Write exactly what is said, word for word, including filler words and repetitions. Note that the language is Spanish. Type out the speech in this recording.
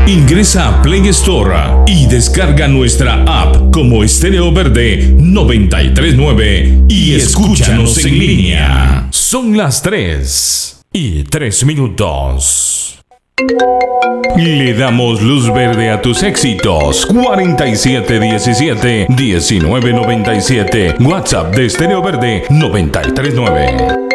Ingresa a Play Store y descarga nuestra app como Estéreo Verde noventa y tres punto nueve y escúchanos en línea. Son las tres y tres minutos. Le damos luz verde a tus éxitos. cuarenta y siete diecisiete diecinueve noventa y siete. WhatsApp de Estéreo Verde noventa y tres punto nueve.